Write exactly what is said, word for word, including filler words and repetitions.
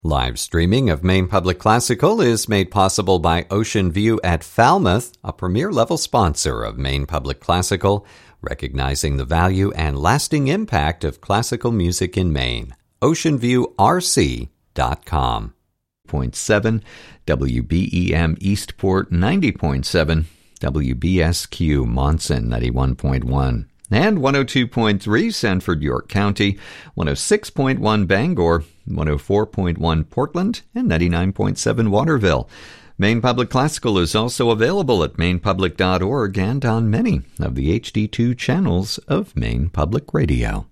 Live streaming of Maine Public Classical is made possible by Ocean View at Falmouth, a premier-level sponsor of Maine Public Classical, recognizing the value and lasting impact of classical music in Maine. ocean view r c dot com. point seven, W B E M Eastport ninety point seven, W B S Q Monson ninety-one point one, and one oh two point three Sanford, York County, one oh six point one Bangor, one oh four point one Portland, and ninety-nine point seven Waterville. Maine Public Classical is also available at maine public dot org and on many of the H D two channels of Maine Public Radio.